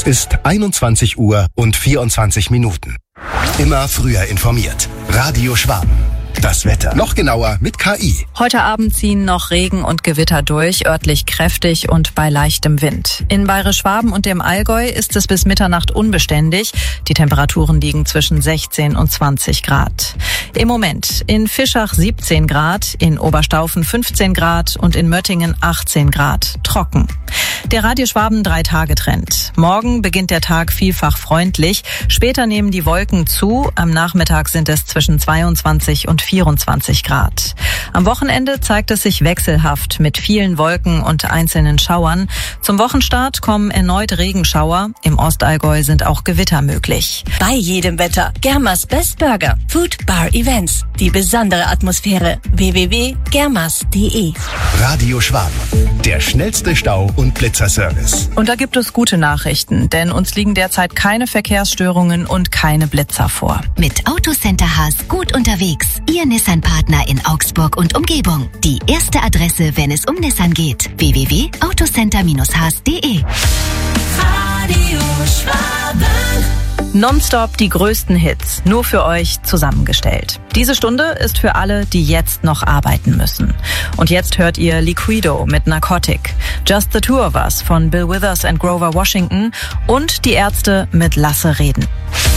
Es ist 21 Uhr und 24 Minuten. Immer früher informiert. Radio Schwaben. Das Wetter. Noch genauer mit KI. Heute Abend ziehen noch Regen und Gewitter durch, örtlich kräftig und bei leichtem Wind. In Bayerisch-Schwaben und dem Allgäu ist es bis Mitternacht unbeständig. Die Temperaturen liegen zwischen 16 und 20 Grad. Im Moment in Fischach 17 Grad, in Oberstaufen 15 Grad und in Möttingen 18 Grad. Trocken. Der Radio Schwaben 3-Tage-Trend. Morgen beginnt der Tag vielfach freundlich. Später nehmen die Wolken zu. Am Nachmittag sind es zwischen 22 und 24 Grad. Am Wochenende zeigt es sich wechselhaft mit vielen Wolken und einzelnen Schauern. Zum Wochenstart kommen erneut Regenschauer. Im Ostallgäu sind auch Gewitter möglich. Bei jedem Wetter. Germas Best Burger. Food Bar Events. Die besondere Atmosphäre. www.germas.de. Radio Schwaben. Der schnellste Stau- und Blitzerservice. Und da gibt es gute Nachrichten, denn uns liegen derzeit keine Verkehrsstörungen und keine Blitzer vor. Mit Autocenter Haas gut unterwegs. Ihr Nissan-Partner in Augsburg und Umgebung. Die erste Adresse, wenn es um Nissan geht. www.autocenter-haas.de. Radio Schwaben. Nonstop die größten Hits, nur für euch zusammengestellt. Diese Stunde ist für alle, die jetzt noch arbeiten müssen. Und jetzt hört ihr Liquido mit Narcotic, Just the Two of Us von Bill Withers and Grover Washington und die Ärzte mit Lasse reden.